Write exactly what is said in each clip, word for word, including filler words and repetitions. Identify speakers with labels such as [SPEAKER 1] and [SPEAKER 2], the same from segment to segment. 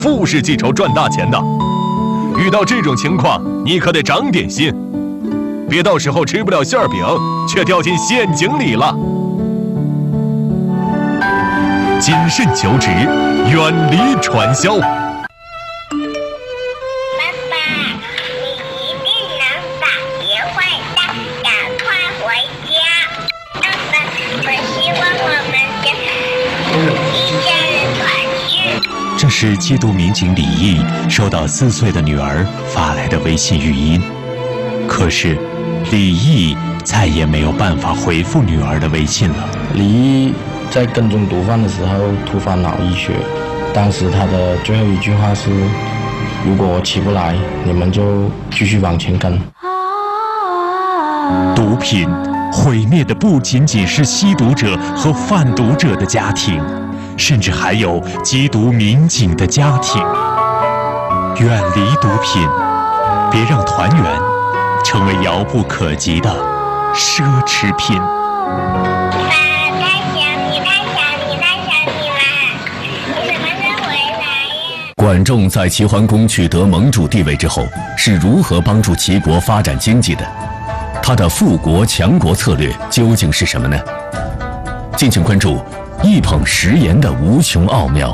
[SPEAKER 1] 不是记仇赚大钱的。遇到这种情况，你可得长点心，别到时候吃不了馅饼，却掉进陷阱里了。谨慎求职，远离传销。
[SPEAKER 2] 这是缉毒民警李毅收到四岁的女儿发来的微信语音，可是李毅再也没有办法回复女儿的微信了。
[SPEAKER 3] 李毅在跟踪毒贩的时候突发脑溢血，当时他的最后一句话是：如果我起不来，你们就继续往前跟。
[SPEAKER 2] 毒品毁灭的不仅仅是吸毒者和贩毒者的家庭，甚至还有缉毒民警的家庭。远离毒品，别让团圆成为遥不可及的奢侈品。
[SPEAKER 4] 爸，太想你，太想你，太想你了！你什么时候回来呀？
[SPEAKER 5] 管仲在齐桓公取得盟主地位之后，是如何帮助齐国发展经济的？他的富国强国策略究竟是什么呢？敬请关注一捧食盐的无穷奥妙。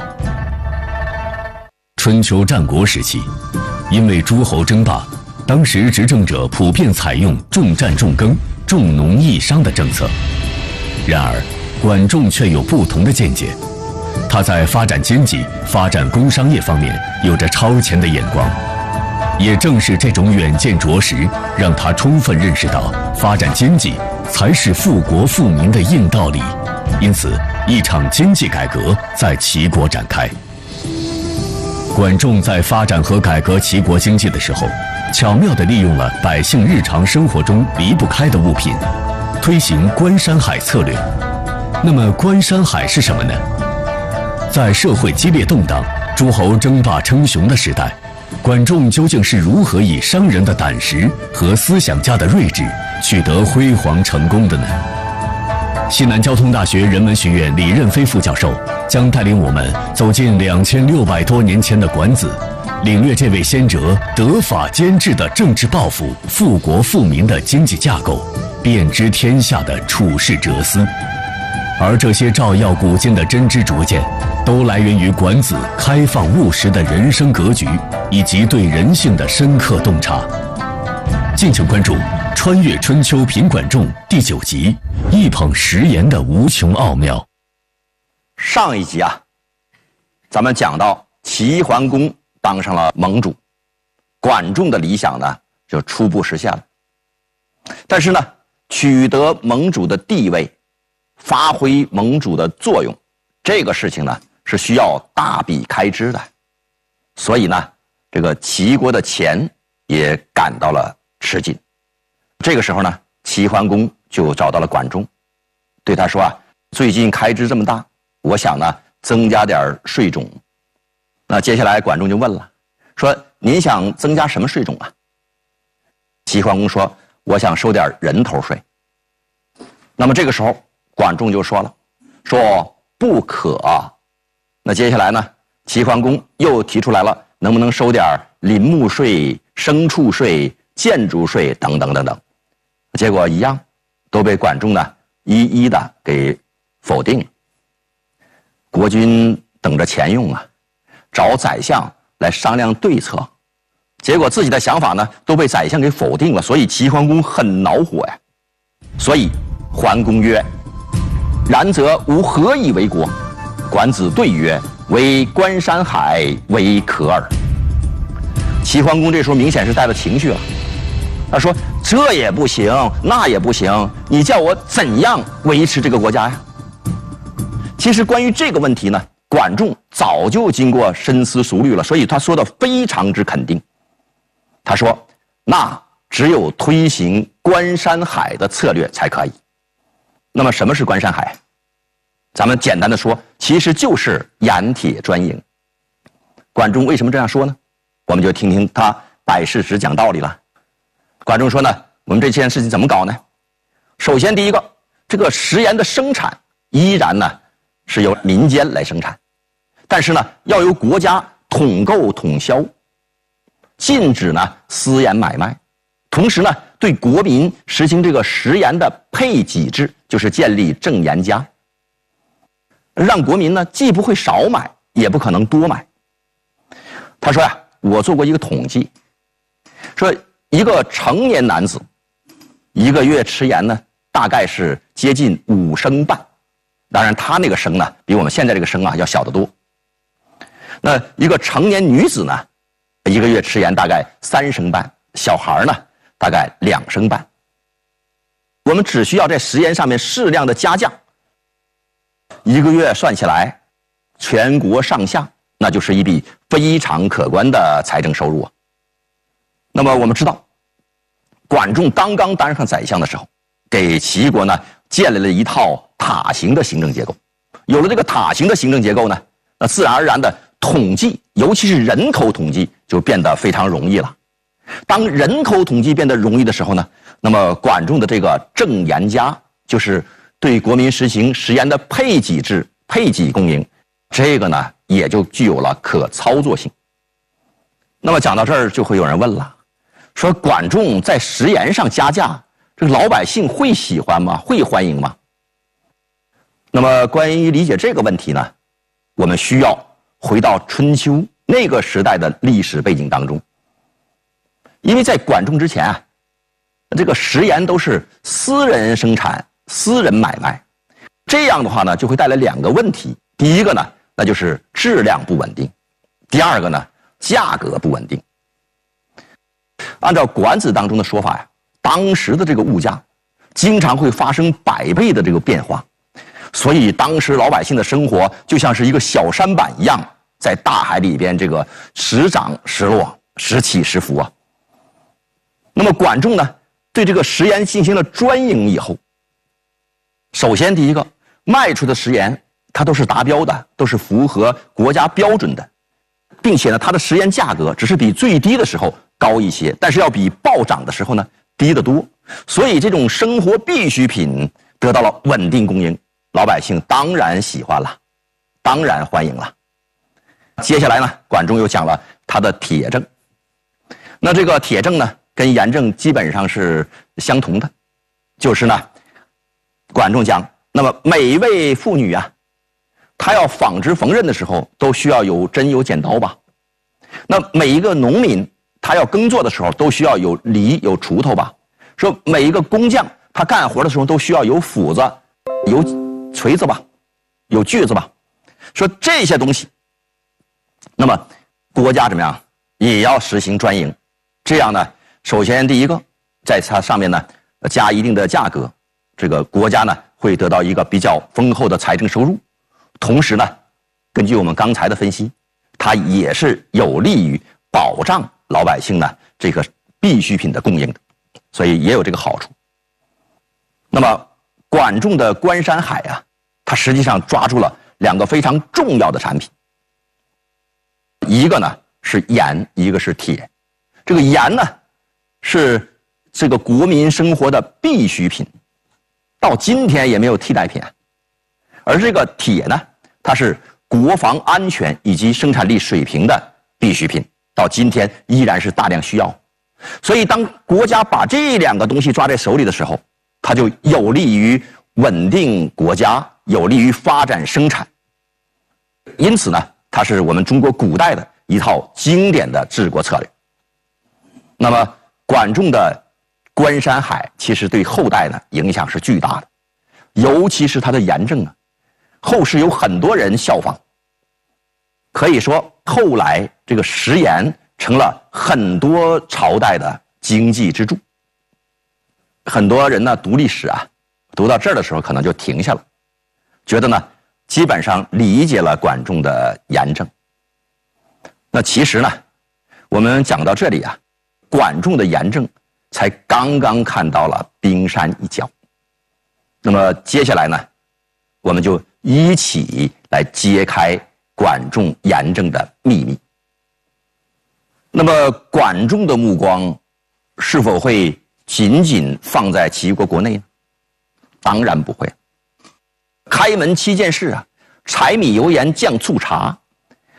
[SPEAKER 5] 春秋战国时期，因为诸侯争霸，当时执政者普遍采用重战重耕、重农抑商的政策。然而，管仲却有不同的见解。他在发展经济、发展工商业方面有着超前的眼光。也正是这种远见卓识，让他充分认识到发展经济才是富国富民的硬道理。因此，一场经济改革在齐国展开。管仲在发展和改革齐国经济的时候，巧妙地利用了百姓日常生活中离不开的物品，推行观山海策略。那么，观山海是什么呢？在社会激烈动荡、诸侯争霸称雄的时代，管仲究竟是如何以商人的胆识和思想家的睿智取得辉煌成功的呢？西南交通大学人文学院李任飞副教授将带领我们走进两千六百多年前的管子，领略这位先哲德法兼治的政治抱负、富国富民的经济架构、遍知天下的处世哲思。而这些照耀古今的真知灼见，都来源于管子开放务实的人生格局，以及对人性的深刻洞察。敬请关注《穿越春秋品管仲》第九集《一捧食盐的无穷奥妙》。
[SPEAKER 6] 上一集啊，咱们讲到齐桓公当上了盟主，管仲的理想呢就初步实现了。但是呢，取得盟主的地位，发挥盟主的作用，这个事情呢是需要大笔开支的，所以呢，这个齐国的钱也感到了吃紧。这个时候呢，齐桓公就找到了管仲，对他说啊，最近开支这么大，我想呢增加点税种。那接下来管仲就问了，说您想增加什么税种啊？齐桓公说，我想收点人头税。那么这个时候管仲就说了，说不可啊。那接下来呢，齐桓公又提出来了，能不能收点林木税、牲畜税、建筑税等等等等。结果一样，都被管仲呢一一的给否定了。国君等着钱用啊，找宰相来商量对策，结果自己的想法呢都被宰相给否定了，所以齐桓公很恼火呀。所以桓公曰：然则吾何以为国？管子对曰：为观山海，为可耳。齐桓公这时候明显是带了情绪了，他说这也不行，那也不行，你叫我怎样维持这个国家呀？其实关于这个问题呢，管仲早就经过深思熟虑了，所以他说的非常之肯定。他说那只有推行观山海的策略才可以。那么什么是观山海？咱们简单的说，其实就是盐铁专营。管仲为什么这样说呢？我们就听听他摆事实讲道理了。管仲说呢，我们这件事情怎么搞呢？首先第一个，这个食盐的生产依然呢是由民间来生产，但是呢要由国家统购统销，禁止呢私盐买卖，同时呢对国民实行这个食盐的配给制，就是建立正盐家，让国民呢既不会少买，也不可能多买。他说呀，我做过一个统计，说一个成年男子一个月吃盐呢，大概是接近五升半。当然，他那个升呢，比我们现在这个升啊要小得多。那一个成年女子呢，一个月吃盐大概三升半，小孩呢大概两升半。我们只需要在食盐上面适量的加价，一个月算起来，全国上下那就是一笔非常可观的财政收入啊。那么我们知道，管仲刚刚当上宰相的时候，给齐国呢建立了一套塔形的行政结构。有了这个塔形的行政结构呢，那自然而然的统计，尤其是人口统计就变得非常容易了。当人口统计变得容易的时候呢，那么管仲的这个正盐家，就是对国民实行食盐的配给制、配给供应，这个呢也就具有了可操作性。那么讲到这儿，就会有人问了，说管仲在食盐上加价，这个老百姓会喜欢吗？会欢迎吗？那么关于理解这个问题呢，我们需要回到春秋那个时代的历史背景当中。因为在管仲之前啊，这个食盐都是私人生产、私人买卖，这样的话呢，就会带来两个问题。第一个呢，那就是质量不稳定；第二个呢，价格不稳定。按照管子当中的说法呀，当时的这个物价经常会发生百倍的这个变化，所以当时老百姓的生活就像是一个小舢板一样，在大海里边这个时涨时落，时起时伏啊。那么管仲呢，对这个食盐进行了专营以后，首先第一个，卖出的食盐它都是达标的，都是符合国家标准的，并且呢，它的食盐价格只是比最低的时候高一些，但是要比暴涨的时候呢低得多，所以这种生活必需品得到了稳定供应，老百姓当然喜欢了，当然欢迎了。接下来呢，管仲又讲了他的铁证。那这个铁证呢，跟盐证基本上是相同的，就是呢，管仲讲，那么每一位妇女啊，她要纺织缝纫的时候，都需要有针有剪刀吧？那每一个农民，他要耕作的时候，都需要有犁有锄头吧？说每一个工匠，他干活的时候都需要有斧子、有锤子吧，有锯子吧？说这些东西，那么国家怎么样，也要实行专营。这样呢，首先第一个，在它上面呢加一定的价格，这个国家呢会得到一个比较丰厚的财政收入，同时呢，根据我们刚才的分析，它也是有利于保障老百姓呢这个必需品的供应的，所以也有这个好处。那么管仲的关山海啊，它实际上抓住了两个非常重要的产品，一个呢是盐，一个是铁。这个盐呢是这个国民生活的必需品，到今天也没有替代品。而这个铁呢，它是国防安全以及生产力水平的必需品，到今天依然是大量需要。所以当国家把这两个东西抓在手里的时候，它就有利于稳定国家，有利于发展生产。因此呢，它是我们中国古代的一套经典的治国策略。那么管仲的关山海其实对后代呢影响是巨大的，尤其是他的盐政啊，后世有很多人效仿。可以说后来这个食盐成了很多朝代的经济支柱。很多人呢读历史啊，读到这儿的时候可能就停下了，觉得呢基本上理解了管仲的盐政。那其实呢，我们讲到这里啊，管仲的盐政才刚刚看到了冰山一角。那么接下来呢，我们就一起来揭开管仲盐政的秘密。那么管仲的目光是否会仅仅放在齐国国内呢？当然不会。开门七件事啊，柴米油盐酱醋茶，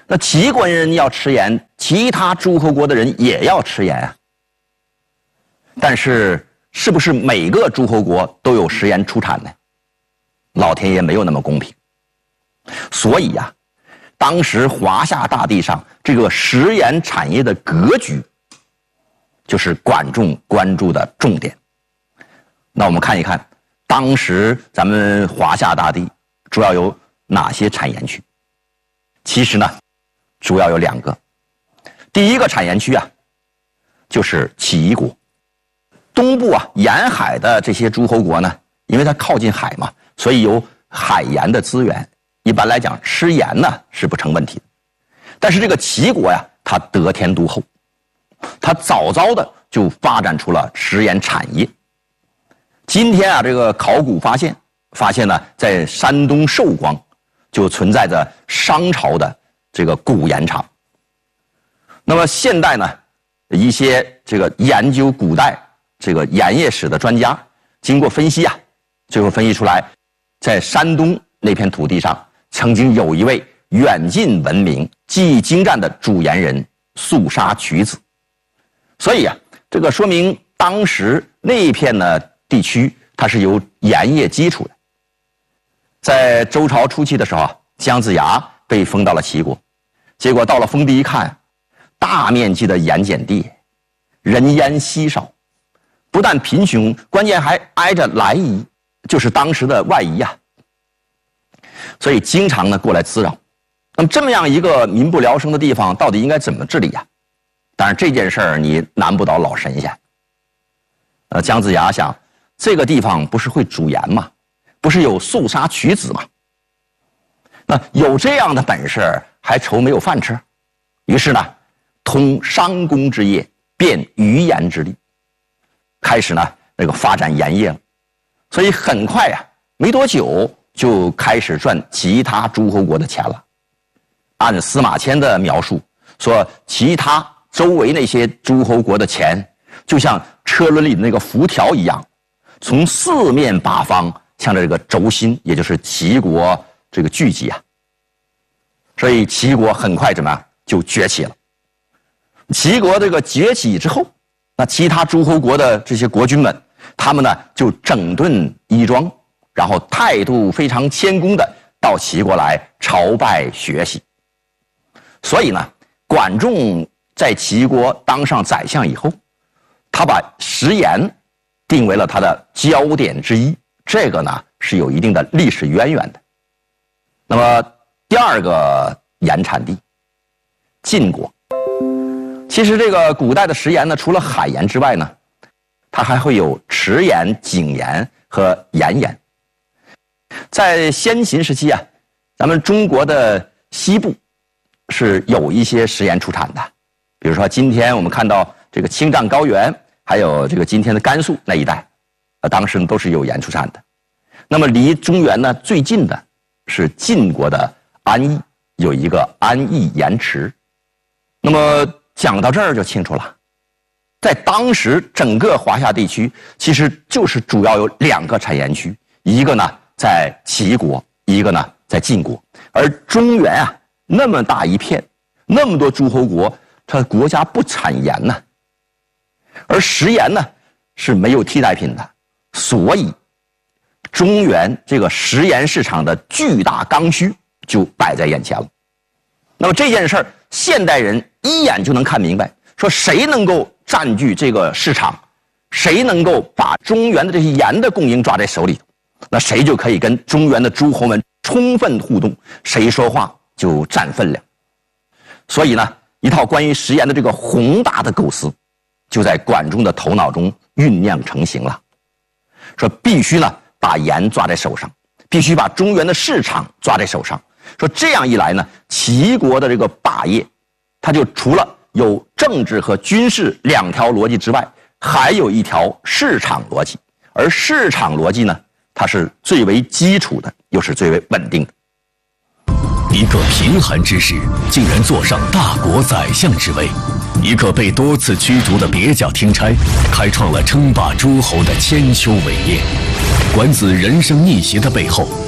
[SPEAKER 6] 那齐国人要吃盐，其他诸侯国的人也要吃盐啊。但是，是不是每个诸侯国都有食盐出产呢？老天爷没有那么公平。所以呀、啊，当时华夏大地上这个食盐产业的格局，就是管仲关注的重点。那我们看一看，当时咱们华夏大地主要有哪些产盐区？其实呢，主要有两个。第一个产盐区啊，就是齐国。东部啊沿海的这些诸侯国呢，因为它靠近海嘛，所以有海盐的资源，一般来讲吃盐呢是不成问题的。但是这个齐国呀，它得天独厚，它早早的就发展出了食盐产业。今天啊，这个考古发现发现呢，在山东寿光就存在着商朝的这个古盐场。那么现代呢，一些这个研究古代这个盐业史的专家经过分析啊，最后分析出来，在山东那片土地上曾经有一位远近闻名、技艺精湛的主盐人肃杀渠子。所以啊，这个说明当时那片呢地区它是有盐业基础的。在周朝初期的时候啊，姜子牙被封到了齐国，结果到了封地一看，大面积的盐碱地，人烟稀少。不但贫穷，关键还挨着莱夷，就是当时的外夷呀、啊，所以经常呢过来滋扰。那么这么样一个民不聊生的地方，到底应该怎么治理呀、啊？当然这件事儿你难不倒老神仙。呃，姜子牙想，这个地方不是会煮盐吗？不是有肃杀渠子吗？那有这样的本事，还愁没有饭吃？于是呢，通商工之业，变鱼盐之利。开始呢，那个发展盐业了，所以很快呀、啊，没多久就开始赚其他诸侯国的钱了。按司马迁的描述说，其他周围那些诸侯国的钱，就像车轮里的那个辐条一样，从四面八方向着这个轴心，也就是齐国这个聚集啊。所以齐国很快怎么样就崛起了。齐国这个崛起之后，那其他诸侯国的这些国君们，他们呢就整顿衣装，然后态度非常谦恭的到齐国来朝拜学习。所以呢，管仲在齐国当上宰相以后，他把食盐定为了他的焦点之一，这个呢是有一定的历史渊源的。那么第二个盐产地，晋国。其实这个古代的食盐呢，除了海盐之外呢，它还会有池盐、井盐和盐盐。在先秦时期啊，咱们中国的西部是有一些食盐出产的，比如说今天我们看到这个青藏高原，还有这个今天的甘肃那一带，啊，当时都是有盐出产的。那么离中原呢最近的是晋国的安邑，有一个安邑盐池。那么讲到这儿就清楚了，在当时整个华夏地区，其实就是主要有两个产盐区，一个呢在齐国，一个呢在晋国。而中原啊那么大一片，那么多诸侯国，它国家不产盐呢，而食盐呢是没有替代品的，所以中原这个食盐市场的巨大刚需就摆在眼前了。那么这件事儿，现代人一眼就能看明白，说谁能够占据这个市场，谁能够把中原的这些盐的供应抓在手里头，那谁就可以跟中原的诸侯们充分互动，谁说话就占分量。所以呢，一套关于食盐的这个宏大的构思，就在管仲的头脑中酝酿成型了。说必须呢把盐抓在手上，必须把中原的市场抓在手上。说这样一来呢，齐国的这个霸业，它就除了有政治和军事两条逻辑之外，还有一条市场逻辑。而市场逻辑呢，它是最为基础的，又是最为稳定的。
[SPEAKER 5] 一个贫寒之士竟然坐上大国宰相之位，一个被多次驱逐的蹩脚听差，开创了称霸诸侯的千秋伟业。管子人生逆袭的背后，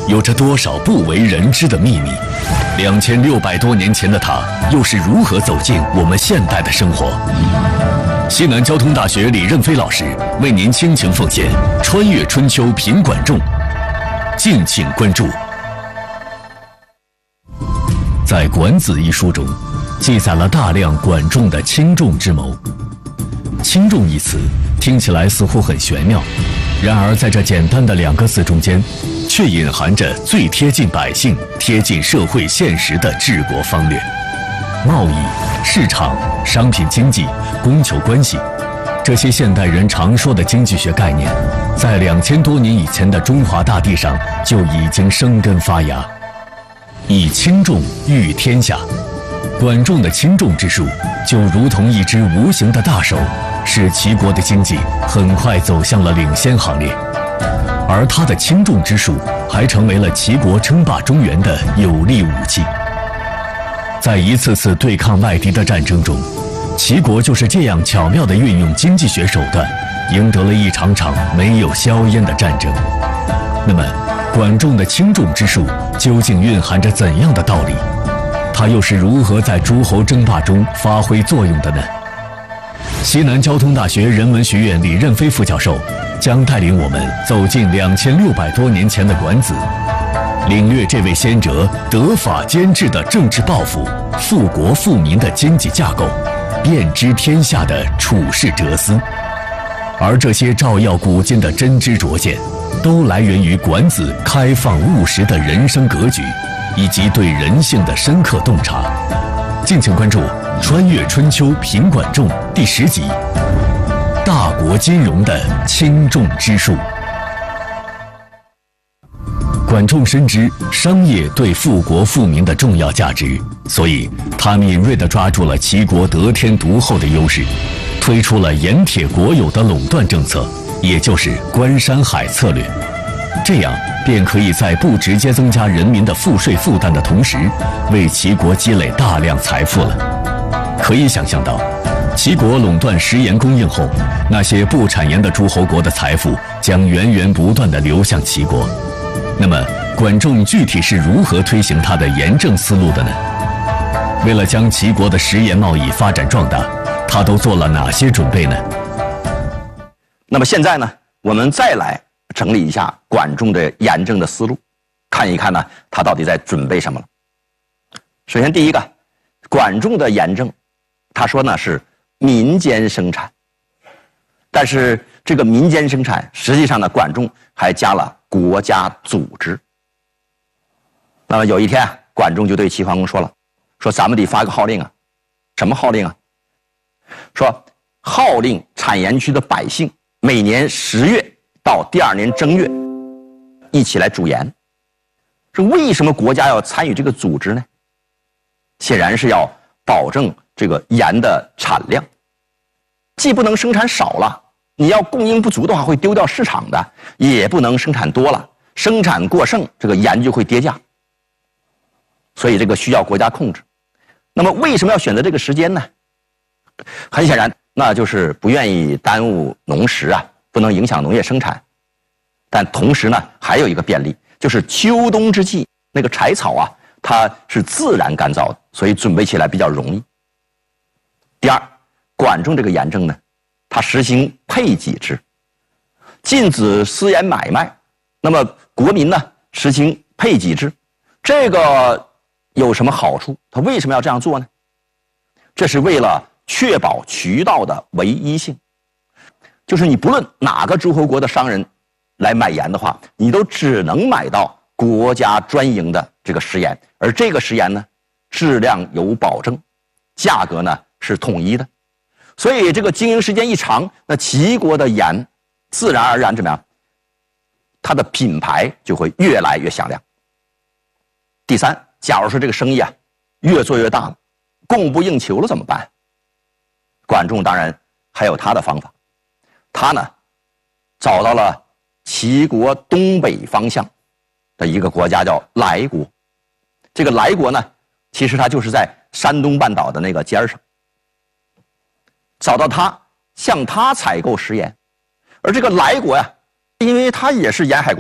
[SPEAKER 5] 有着多少不为人知的秘密？两千六百多年前的它，又是如何走进我们现代的生活？西南交通大学李任飞老师为您倾情奉献《穿越春秋品管仲》，敬请关注。在《管子》一书中，记载了大量管仲的轻重之谋。轻重一词听起来似乎很玄妙，然而在这简单的两个字中间，却隐含着最贴近百姓、贴近社会现实的治国方略。贸易、市场、商品经济、供求关系，这些现代人常说的经济学概念，在两千多年以前的中华大地上就已经生根发芽。以轻重御天下，管仲的轻重之术就如同一只无形的大手，使齐国的经济很快走向了领先行列。而他的轻重之术还成为了齐国称霸中原的有力武器。在一次次对抗外敌的战争中，齐国就是这样巧妙地运用经济学手段，赢得了一场场没有硝烟的战争。那么管仲的轻重之术究竟蕴含着怎样的道理？他又是如何在诸侯争霸中发挥作用的呢？西南交通大学人文学院李任飞副教授将带领我们走进两千六百多年前的管子，领略这位先哲德法兼治的政治抱负、富国富民的经济架构、遍知天下的处世哲思。而这些照耀古今的真知灼见，都来源于管子开放务实的人生格局，以及对人性的深刻洞察。敬请关注《穿越春秋品管仲》第十集《大国金融的轻重之术》。管仲深知商业对富国富民的重要价值，所以他敏锐地抓住了齐国得天独厚的优势，推出了盐铁国有的垄断政策，也就是关山海策略。这样便可以在不直接增加人民的赋税负担的同时，为齐国积累大量财富了。可以想象到，齐国垄断食盐供应后，那些不产盐的诸侯国的财富将源源不断地流向齐国。那么管仲具体是如何推行他的盐政思路的呢？为了将齐国的食盐贸易发展壮大，他都做了哪些准备呢？
[SPEAKER 6] 那么现在呢，我们再来整理一下管仲的盐政的思路，看一看呢，他到底在准备什么了。首先第一个，管仲的盐政，他说呢是民间生产，但是这个民间生产实际上呢，管仲还加了国家组织。那么有一天，管仲就对齐桓公说了，说咱们得发个号令啊。什么号令啊？说号令产盐区的百姓每年十月到第二年正月一起来煮盐。这为什么国家要参与这个组织呢？显然是要保证这个盐的产量，既不能生产少了，你要供应不足的话会丢掉市场的，也不能生产多了，生产过剩，这个盐就会跌价。所以这个需要国家控制。那么为什么要选择这个时间呢？很显然，那就是不愿意耽误农时啊，不能影响农业生产。但同时呢，还有一个便利，就是秋冬之际，那个柴草啊，它是自然干燥的，所以准备起来比较容易。第二，管仲这个盐政呢，它实行配给制，禁止私盐买卖。那么国民呢，实行配给制，这个有什么好处？他为什么要这样做呢？这是为了确保渠道的唯一性，就是你不论哪个诸侯国的商人来买盐的话，你都只能买到国家专营的这个食盐，而这个食盐呢，质量有保证，价格呢是统一的。所以这个经营时间一长，那齐国的盐自然而然怎么样？它的品牌就会越来越响亮。第三，假如说这个生意啊越做越大了，供不应求了怎么办？管仲当然还有他的方法，他呢找到了齐国东北方向的一个国家叫莱国。这个莱国呢，其实它就是在山东半岛的那个尖上。找到他，向他采购食盐，而这个莱国呀，因为他也是沿海国家，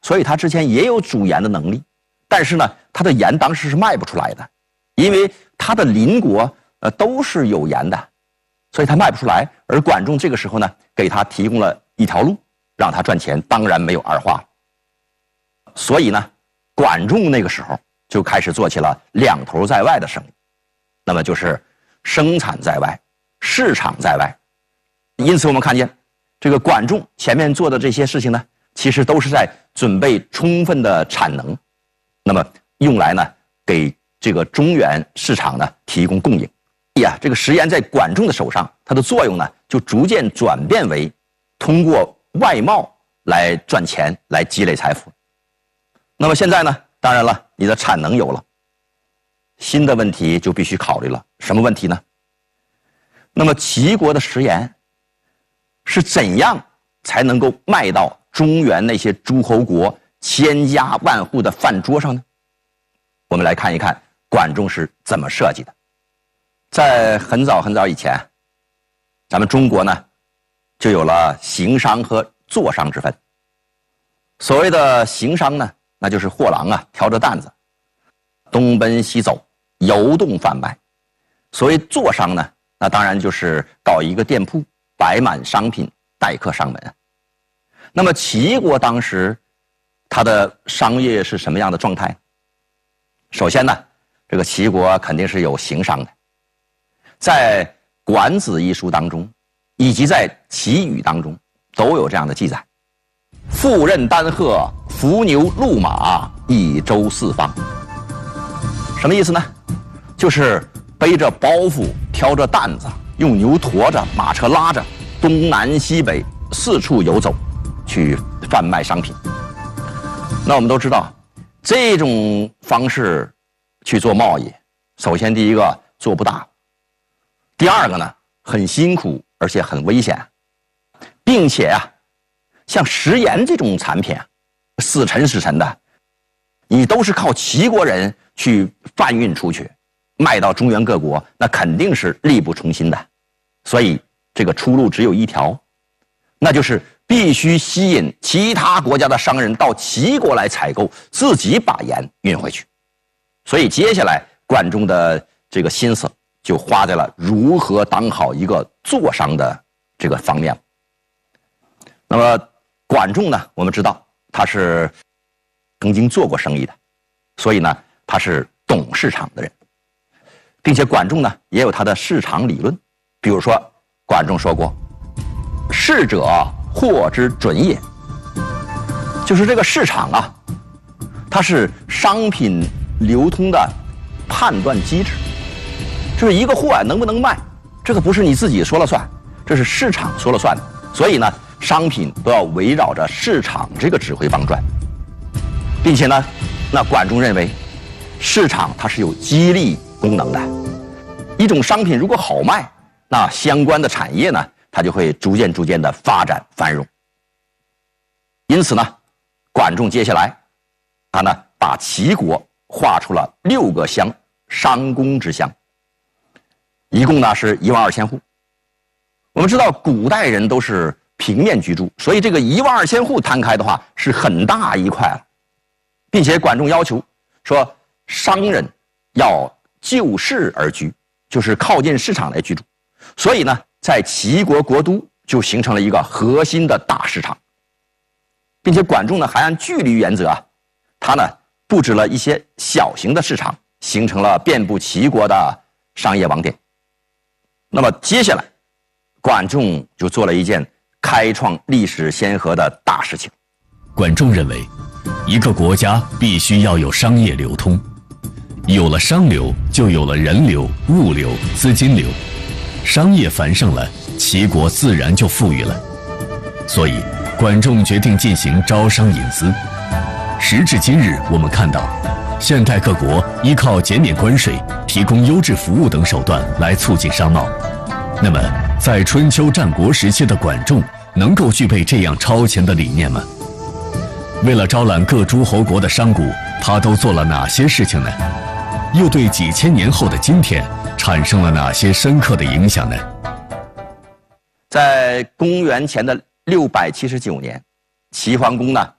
[SPEAKER 6] 所以他之前也有主盐的能力，但是呢，他的盐当时是卖不出来的，因为他的邻国呃都是有盐的，所以他卖不出来。而管仲这个时候呢，给他提供了一条路，让他赚钱，当然没有二话了。所以呢，管仲那个时候就开始做起了两头在外的生意，那么就是生产在外，市场在外。因此我们看见这个管仲前面做的这些事情呢，其实都是在准备充分的产能，那么用来呢给这个中原市场呢提供供应。呀，这个食盐在管仲的手上，它的作用呢就逐渐转变为通过外贸来赚钱，来积累财富。那么现在呢，当然了，你的产能有了，新的问题就必须考虑了。什么问题呢？那么齐国的食盐是怎样才能够卖到中原那些诸侯国千家万户的饭桌上呢？我们来看一看管仲是怎么设计的。在很早很早以前，咱们中国呢就有了行商和坐商之分。所谓的行商呢，那就是货郎啊挑着担子东奔西走，游动贩卖。所谓坐商呢，那当然就是搞一个店铺，摆满商品，待客上门。那么齐国当时它的商业是什么样的状态？首先呢，这个齐国肯定是有行商的，在《管子》一书当中，以及在《齐语》当中都有这样的记载：妇任丹鹤，伏牛鹿马，一周四方。什么意思呢？就是背着包袱，挑着担子，用牛驮着，马车拉着，东南西北四处游走，去贩卖商品。那我们都知道，这种方式去做贸易，首先第一个做不大，第二个呢很辛苦，而且很危险，并且啊，像食盐这种产品，死沉死沉的，你都是靠齐国人去贩运出去，卖到中原各国，那肯定是力不从心的。所以这个出路只有一条，那就是必须吸引其他国家的商人到齐国来采购，自己把盐运回去。所以接下来管仲的这个心思就花在了如何当好一个坐商的这个方面。那么管仲呢，我们知道他是曾经做过生意的，所以呢他是懂市场的人，并且管仲呢也有他的市场理论。比如说管仲说过，市者货之准也，就是这个市场啊，它是商品流通的判断机制，就是一个货啊能不能卖，这个不是你自己说了算，这是市场说了算的。所以呢，商品都要围绕着市场这个指挥棒转，并且呢，那管仲认为，市场它是有激励功能的，一种商品如果好卖，那相关的产业呢，它就会逐渐逐渐的发展繁荣。因此呢，管仲接下来，他呢把齐国划出了六个乡，商工之乡，一共呢是一万二千户。我们知道古代人都是平面居住，所以这个一万二千户摊开的话是很大一块了，并且管仲要求说，商人要就市而居，就是靠近市场来居住。所以呢，在齐国国都就形成了一个核心的大市场，并且管仲呢还按距离原则啊，他呢布置了一些小型的市场，形成了遍布齐国的商业网点。那么接下来，管仲就做了一件开创历史先河的大事情。
[SPEAKER 5] 管仲认为，一个国家必须要有商业流通，有了商流，就有了人流、物流、资金流。商业繁盛了，齐国自然就富裕了。所以管仲决定进行招商引资。时至今日，我们看到现代各国依靠减免关税、提供优质服务等手段来促进商贸。那么在春秋战国时期的管仲能够具备这样超前的理念吗？为了招揽各诸侯国的商贾，他都做了哪些事情呢？又对几千年后的今天产生了哪些深刻的影响呢？
[SPEAKER 6] 在公元前的六百七十九年，齐桓公呢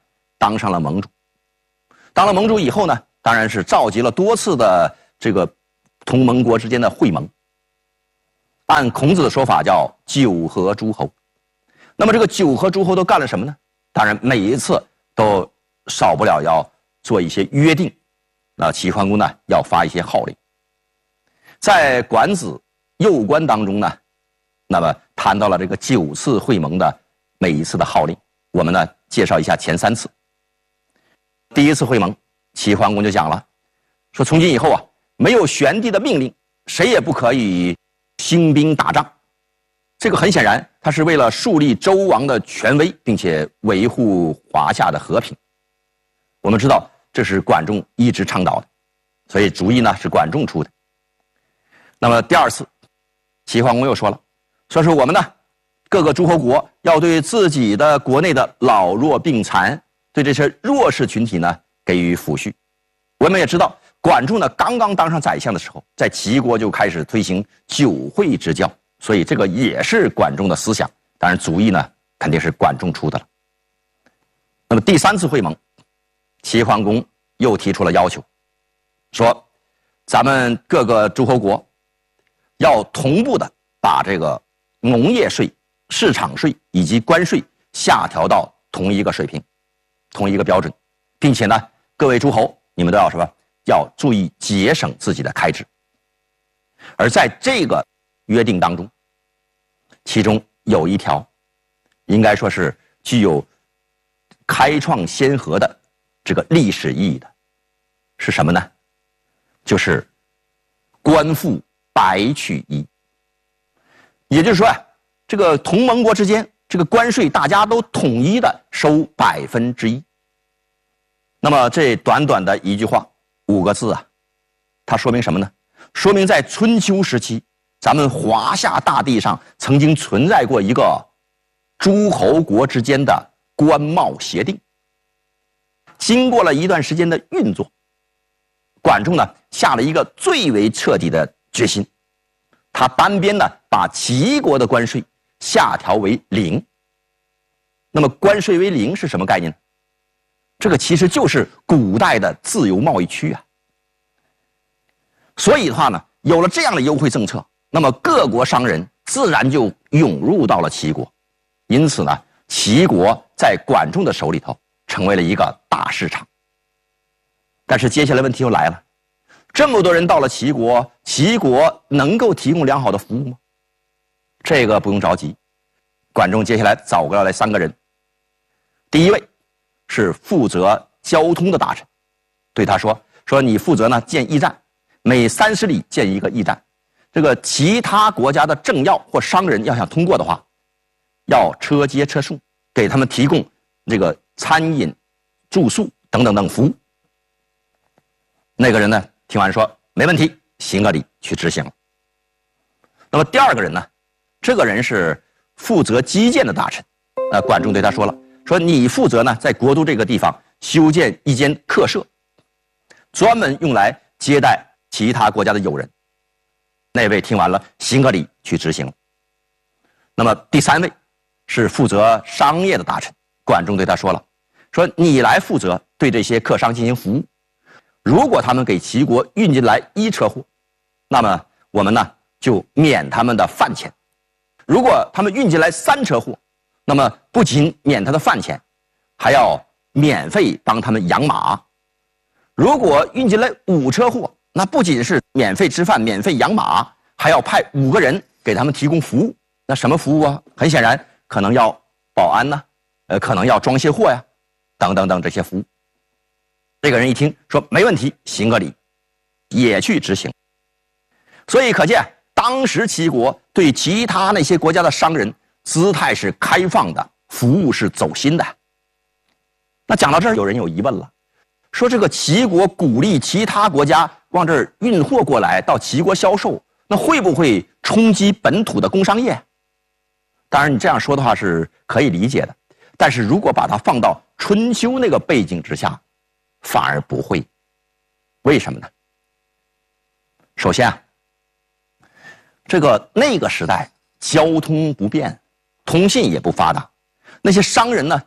[SPEAKER 6] 当上了盟主。当了盟主以后呢，当然是召集了多次的这个同盟国之间的会盟。按孔子的说法叫九合诸侯。那么这个九合诸侯都干了什么呢？当然每一次都少不了要做一些约定。那齐桓公呢要发一些号令。在《管子·右官》当中呢，那么谈到了这个九次会盟的每一次的号令。我们呢介绍一下前三次。第一次会盟，齐桓公就讲了，说从今以后啊，没有玄帝的命令，谁也不可以兴兵打仗。这个很显然，他是为了树立周王的权威，并且维护华夏的和平。我们知道这是管仲一直倡导的，所以主意呢是管仲出的。那么第二次，齐桓公又说了，说是我们呢各个诸侯国要对自己的国内的老弱病残，对这些弱势群体呢给予抚恤。我们也知道，管仲呢刚刚当上宰相的时候，在齐国就开始推行九会之教，所以这个也是管仲的思想。当然，主意呢肯定是管仲出的了。那么第三次会盟，齐桓公又提出了要求，说咱们各个诸侯国要同步的把这个农业税、市场税以及关税下调到同一个水平、同一个标准，并且呢，各位诸侯你们都要什么？要注意节省自己的开支。而在这个约定当中，其中有一条，应该说是具有开创先河的这个历史意义的，是什么呢？就是官赋百取一。也就是说啊，这个同盟国之间这个关税大家都统一的收百分之一。那么这短短的一句话，五个字啊，它说明什么呢？说明在春秋时期，咱们华夏大地上曾经存在过一个诸侯国之间的关贸协定。经过了一段时间的运作，管仲呢下了一个最为彻底的决心，他单边呢把齐国的关税下调为零。那么关税为零是什么概念呢？这个其实就是古代的自由贸易区啊。所以的话呢，有了这样的优惠政策，那么各国商人自然就涌入到了齐国，因此呢，齐国在管仲的手里头成为了一个大市场。但是接下来问题又来了，这么多人到了齐国，齐国能够提供良好的服务吗？这个不用着急，管仲接下来找过来三个人。第一位是负责交通的大臣，对他说说你负责呢建驿站，每三十里建一个驿站。这个其他国家的政要或商人要想通过的话，要车接车送，给他们提供这个餐饮、住宿等等等服务。那个人呢听完说没问题，行个礼去执行了。那么第二个人呢，这个人是负责基建的大臣，呃，管仲对他说了，说你负责呢在国都这个地方修建一间客舍，专门用来接待其他国家的友人。那位听完了，行个礼去执行了。那么第三位是负责商业的大臣，管仲对他说了，说你来负责对这些客商进行服务。如果他们给齐国运进来一车货，那么我们呢就免他们的饭钱；如果他们运进来三车货，那么不仅免他的饭钱，还要免费帮他们养马；如果运进来五车货，那不仅是免费吃饭、免费养马，还要派五个人给他们提供服务。那什么服务啊？很显然，可能要保安呢，呃，可能要装卸货呀，等等等这些服务。这个人一听说没问题，行个礼，也去执行。所以可见，当时齐国对其他那些国家的商人姿态是开放的，服务是走心的。那讲到这儿，有人有疑问了，说这个齐国鼓励其他国家往这儿运货过来，到齐国销售，那会不会冲击本土的工商业？当然，你这样说的话是可以理解的，但是如果把它放到春秋那个背景之下，反而不会。为什么呢？首先啊，这个那个时代交通不便，通信也不发达，那些商人呢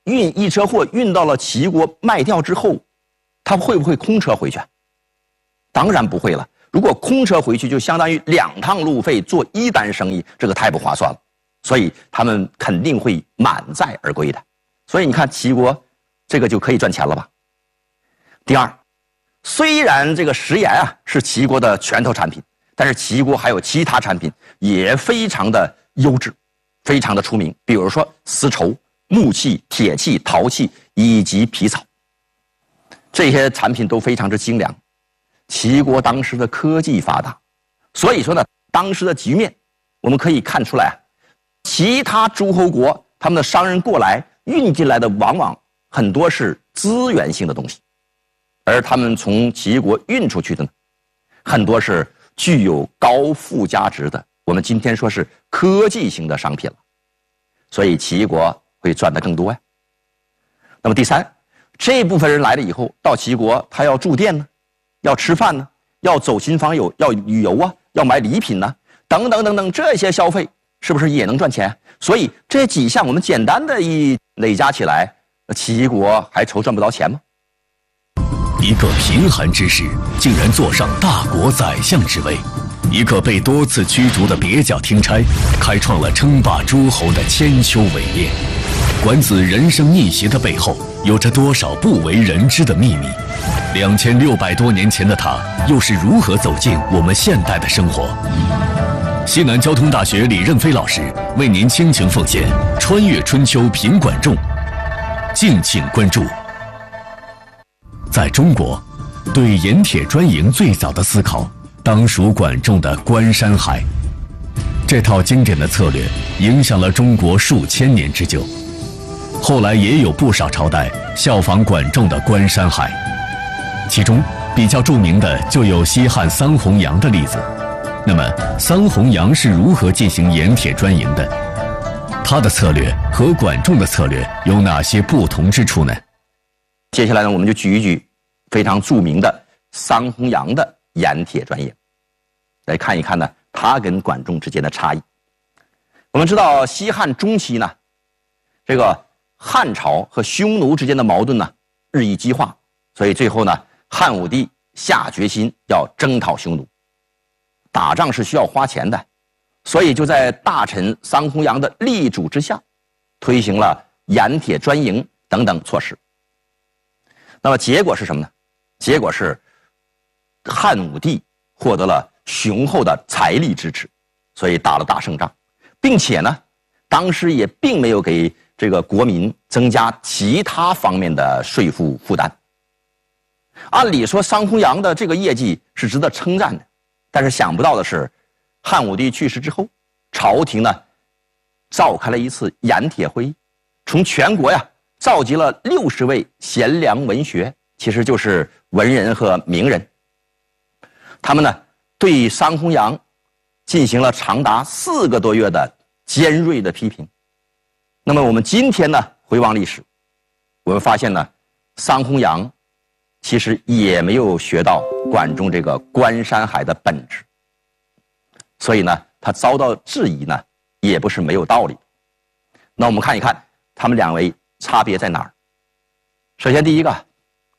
[SPEAKER 6] 运一车货运到了齐国卖掉之后，他会不会空车回去？当然不会了。如果空车回去，就相当于两趟路费做一单生意，这个太不划算了。所以他们肯定会满载而归的。所以你看齐国这个就可以赚钱了吧？第二，虽然这个食盐啊是齐国的拳头产品，但是齐国还有其他产品也非常的优质，非常的出名。比如说丝绸、木器、铁器、陶器以及皮草，这些产品都非常之精良。齐国当时的科技发达，所以说呢，当时的局面我们可以看出来啊，其他诸侯国他们的商人过来运进来的往往很多是资源性的东西，而他们从齐国运出去的呢，很多是具有高附加值的，我们今天说是科技型的商品了，所以齐国会赚得更多呀。那么第三，这部分人来了以后，到齐国他要住店呢，要吃饭呢，要走亲访友，要旅游啊，要买礼品呢，等等等等，这些消费是不是也能赚钱？所以这几项我们简单的一累加起来，齐国还愁赚不到钱吗？
[SPEAKER 5] 一个贫寒之士竟然坐上大国宰相之位，一个被多次驱逐的蹩脚听差，开创了称霸诸侯的千秋伟业。管子人生逆袭的背后，有着多少不为人知的秘密？两千六百多年前的他，又是如何走进我们现代的生活？西南交通大学李任飞老师为您倾情奉献《穿越春秋品管仲》，敬请关注。在中国，对盐铁专营最早的思考，当属管仲的关山海。这套经典的策略影响了中国数千年之久。后来也有不少朝代效仿管仲的关山海，其中比较著名的就有西汉桑弘羊的例子。那么桑弘羊是如何进行盐铁专营的？他的策略和管仲的策略有哪些不同之处呢？
[SPEAKER 6] 接下来呢，我们就举一举非常著名的桑弘羊的盐铁专营，来看一看呢，他跟管仲之间的差异。我们知道西汉中期呢，这个汉朝和匈奴之间的矛盾呢日益激化，所以最后呢，汉武帝下决心要征讨匈奴。打仗是需要花钱的，所以就在大臣桑弘羊的力主之下，推行了盐铁专营等等措施。那么结果是什么呢？结果是汉武帝获得了雄厚的财力支持，所以打了大胜仗，并且呢，当时也并没有给这个国民增加其他方面的税负负担。按理说桑弘羊的这个业绩是值得称赞的，但是想不到的是，汉武帝去世之后，朝廷呢召开了一次盐铁会议，从全国呀召集了六十位贤良文学，其实就是文人和名人。他们呢对桑弘羊进行了长达四个多月的尖锐的批评。那么我们今天呢回望历史，我们发现呢，桑弘羊其实也没有学到管仲这个关山海的本质，所以呢，他遭到质疑呢，也不是没有道理。那我们看一看他们两位差别在哪儿。首先第一个，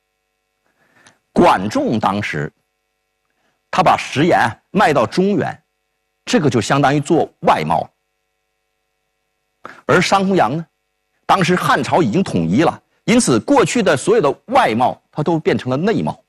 [SPEAKER 6] 管仲当时他把食盐卖到中原，这个就相当于做外贸。而桑弘羊呢，当时汉朝已经统一了，因此过去的所有的外贸它都变成了内贸，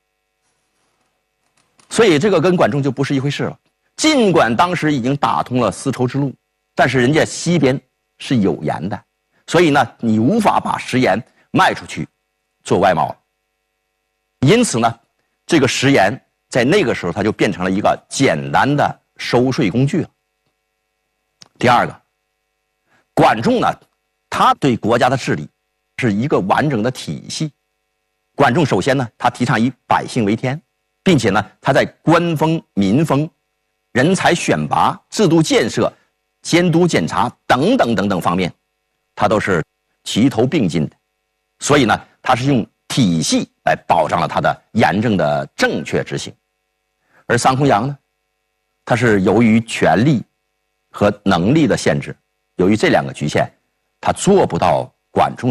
[SPEAKER 6] 所以这个跟管仲就不是一回事了。尽管当时已经打通了丝绸之路，但是人家西边是有盐的，所以呢，你无法把食盐卖出去做外贸了。因此呢，这个食盐在那个时候它就变成了一个简单的收税工具了。第二个，管仲呢，他对国家的治理是一个完整的体系。管仲首先呢，他提倡以百姓为天，并且呢，他在官风、民风、人才选拔、制度建设、监督检查等等等等方面，他都是齐头并进的。所以呢，他是用体系来保障了他的严正的正确执行。而桑弘羊呢，他是由于权力和能力的限制，由于这两个局限，他做不到管仲的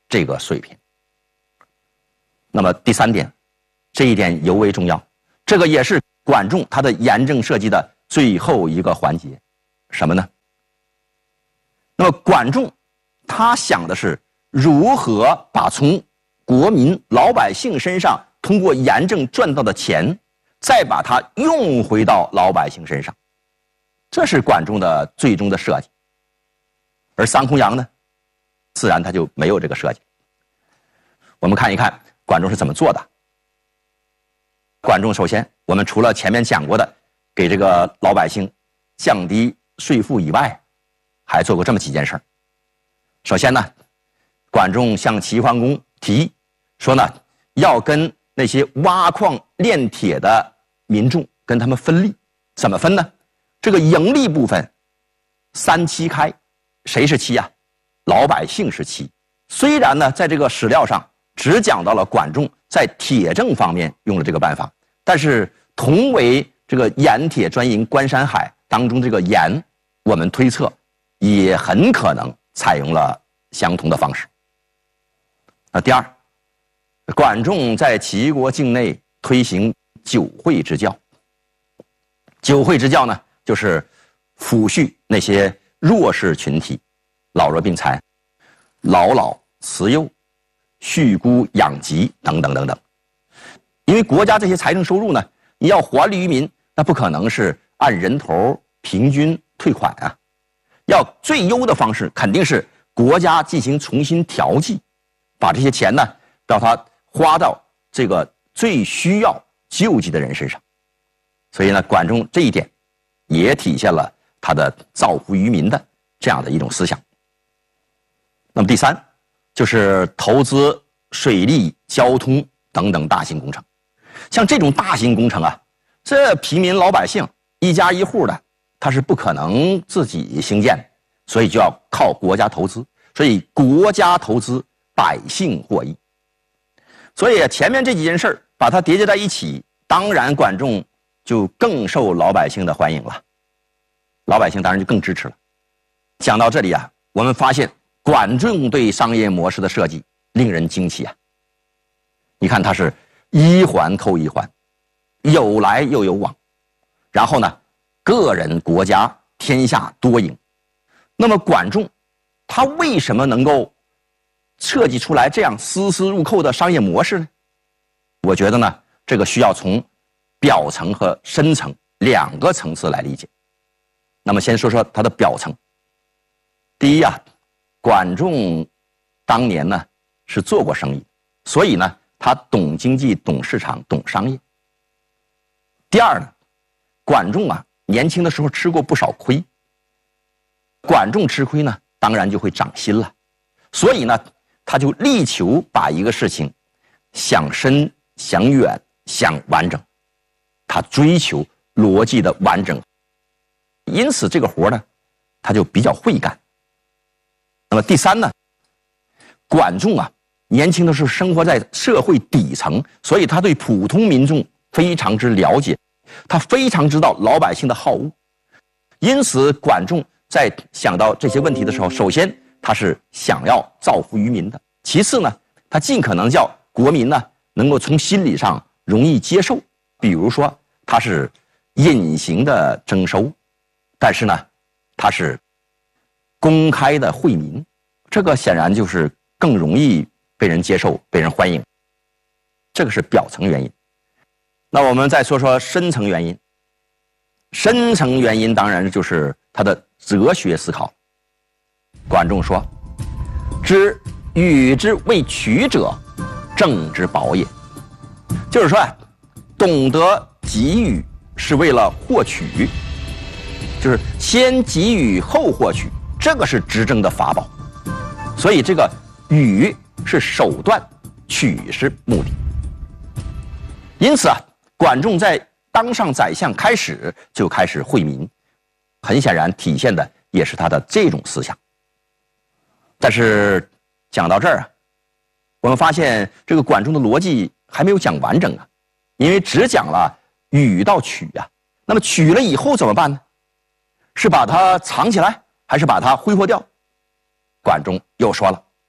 [SPEAKER 6] 这个水平。那么第三点，这一点尤为重要，这个也是管仲他的严政设计的最后一个环节，什么呢？那么管仲他想的是如何把从国民老百姓身上通过严政赚到的钱，再把它用回到老百姓身上，这是管仲的最终的设计。而桑弘羊呢，自然他就没有这个设计。我们看一看管仲是怎么做的。管仲首先，我们除了前面讲过的给这个老百姓降低税赋以外，还做过这么几件事儿。首先呢，管仲向齐桓公提议说呢，要跟那些挖矿炼铁的民众跟他们分利。怎么分呢？这个盈利部分三七开，谁是七呀？老百姓是七。虽然呢，在这个史料上只讲到了管仲在铁政方面用了这个办法，但是同为这个盐铁专营关山海当中这个盐，我们推测也很可能采用了相同的方式。那第二，管仲在齐国境内推行九会之教。九会之教呢，就是抚恤那些弱势群体，老弱病残、老老慈幼、恤孤养疾等等等等。因为国家这些财政收入呢，你要还利于民，那不可能是按人头平均退款啊，要最优的方式肯定是国家进行重新调剂，把这些钱呢让它花到这个最需要救济的人身上。所以呢，管仲这一点也体现了他的造福于民的这样的一种思想。那么第三，就是投资水利、交通等等大型工程。像这种大型工程啊，这平民老百姓一家一户的，他是不可能自己兴建，所以就要靠国家投资。所以国家投资，百姓获益。所以前面这几件事儿把它叠加在一起，当然管仲就更受老百姓的欢迎了，老百姓当然就更支持了。讲到这里啊，我们发现管仲对商业模式的设计令人惊奇啊。你看他是一环扣一环，有来又有往，然后呢，个人、国家、天下多赢。那么管仲他为什么能够设计出来这样丝丝入扣的商业模式呢？我觉得呢，这个需要从表层和深层两个层次来理解。那么先说说它的表层。第一啊，管仲当年呢是做过生意，所以呢他懂经济、懂市场、懂商业。第二呢，管仲啊年轻的时候吃过不少亏，管仲吃亏呢，当然就会长心了，所以呢他就力求把一个事情想深、想远、想完整。他追求逻辑的完整，因此这个活呢，他就比较会干。那么第三呢，管仲啊，年轻的时候生活在社会底层，所以他对普通民众非常之了解，他非常知道老百姓的好恶。因此，管仲在想到这些问题的时候，首先他是想要造福于民的，其次呢，他尽可能叫国民呢能够从心理上容易接受。比如说，它是隐形的征收，但是呢，它是公开的惠民，这个显然就是更容易被人接受、被人欢迎。这个是表层原因。那我们再说说深层原因。深层原因当然就是他的哲学思考。管仲说：“知予之为取者，政之宝也。”就是说啊，懂得给予是为了获取，就是先给予后获取，这个是执政的法宝。所以这个予是手段，取是目的。因此啊，管仲在当上宰相开始就开始惠民，很显然体现的也是他的这种思想。但是讲到这儿啊，我们发现这个管仲的逻辑还没有讲完整啊，因为只讲了予到取啊，那么取了以后怎么办呢？是把它藏起来，还是把它挥霍掉？管仲又说了：“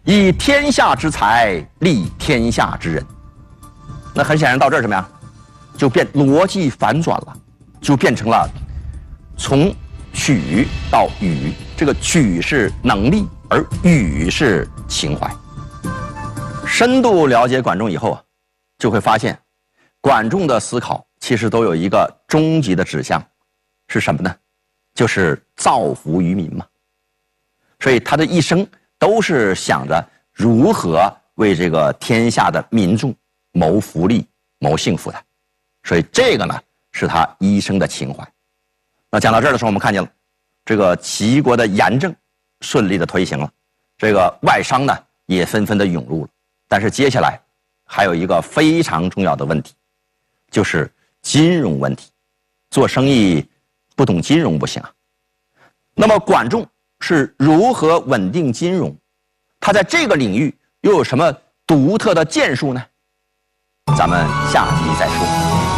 [SPEAKER 6] 以天下之才立天下之人。那很显然到这儿什么呀？就变逻辑反转了，就变成了从举到予，这个举是能力，而予是情怀。深度了解管仲以后啊，就会发现，管仲的思考其实都有一个终极的指向，是什么呢？就是造福于民嘛。所以他的一生都是想着如何为这个天下的民众谋福利、谋幸福的。所以这个呢，是他一生的情怀。那讲到这儿的时候，我们看见了这个齐国的盐政顺利的推行了，这个外商呢也纷纷的涌入了。但是接下来还有一个非常重要的问题，就是金融问题。做生意不懂金融不行啊。那么管仲是如何稳定金融？他在这个领域又有什么独特的建树呢？咱们下集再说。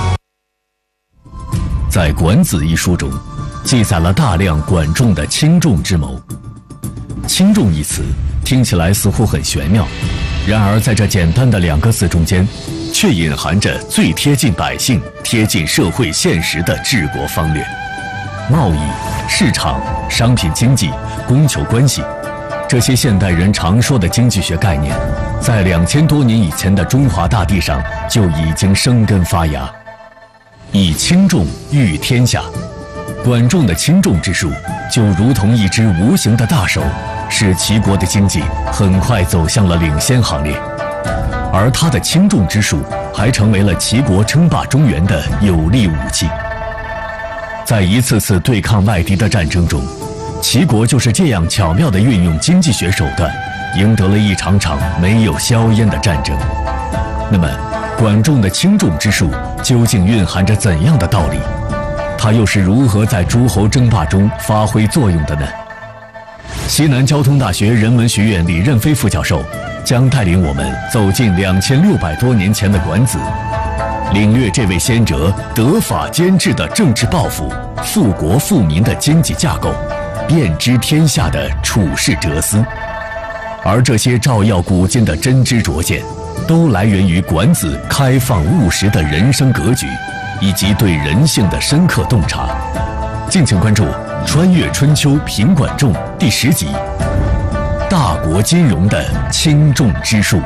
[SPEAKER 5] 在《管子》一书中，记载了大量管仲的轻重之谋。轻重一词听起来似乎很玄妙，然而在这简单的两个字中间，却隐含着最贴近百姓、贴近社会现实的治国方略。贸易、市场、商品经济、供求关系，这些现代人常说的经济学概念，在两千多年以前的中华大地上就已经生根发芽。以轻重御天下，管仲的轻重之术就如同一只无形的大手，使齐国的经济很快走向了领先行列。而他的轻重之术还成为了齐国称霸中原的有力武器。在一次次对抗外敌的战争中，齐国就是这样巧妙地运用经济学手段，赢得了一场场没有硝烟的战争。那么管仲的轻重之术究竟蕴含着怎样的道理？他又是如何在诸侯争霸中发挥作用的呢？西南交通大学人文学院李任飞副教授将带领我们走进两千六百多年前的管子，领略这位先哲德法兼治的政治抱负、富国富民的经济架构、遍知天下的处世哲思。而这些照耀古今的真知灼见，都来源于管子开放务实的人生格局，以及对人性的深刻洞察。敬请关注《穿越春秋评管仲》第十集《大国金融的轻重之术》。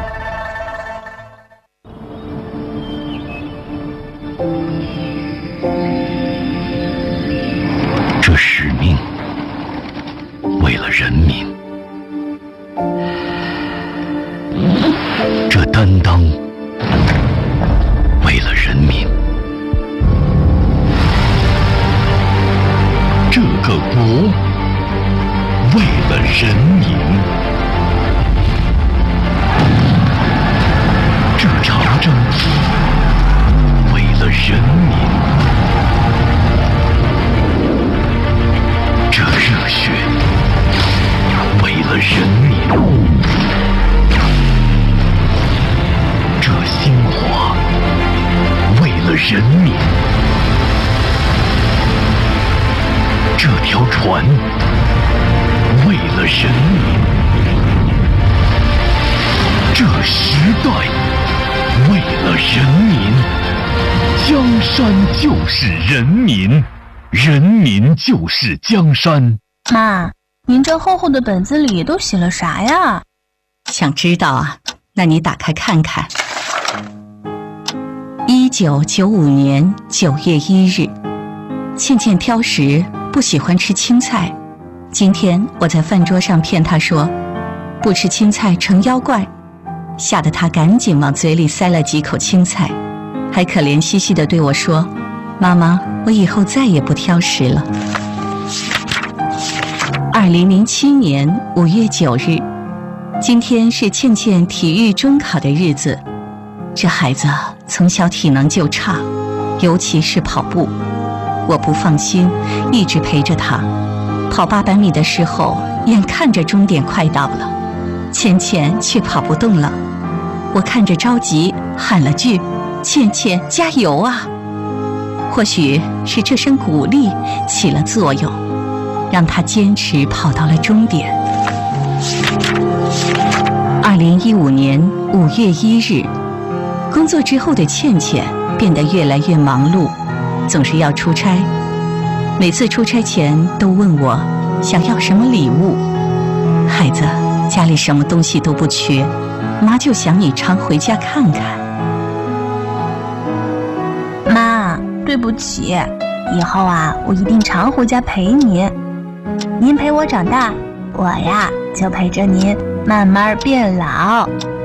[SPEAKER 7] 这使命为了人民，这担当为了人民，这个国为了人民，这场仗为了人民，这热血为了人民，这兴华为了人民，这条船为了人民，这时代为了人民，江山就是人民，人民就是江山。
[SPEAKER 8] 妈，您这厚厚的本子里都写了啥呀？
[SPEAKER 9] 想知道啊？那你打开看看。一九九五年九月一日，倩倩挑食，不喜欢吃青菜。今天我在饭桌上骗她说，不吃青菜成妖怪，吓得她赶紧往嘴里塞了几口青菜，还可怜兮兮地对我说：“妈妈，我以后再也不挑食了。”二零零七年五月九日，今天是倩倩体育中考的日子。这孩子从小体能就差，尤其是跑步。我不放心，一直陪着他。跑八百米的时候，眼看着终点快到了，倩倩却跑不动了。我看着着急，喊了句：“倩倩，加油啊！”或许是这声鼓励起了作用，让他坚持跑到了终点。 二零一五年五月一日，工作之后的倩倩变得越来越忙碌，总是要出差。每次出差前都问我想要什么礼物。孩子，家里什么东西都不缺，妈就想你常回家看看。
[SPEAKER 8] 妈，对不起，以后啊，我一定常回家陪您。您陪我长大，我呀就陪着您慢慢变老。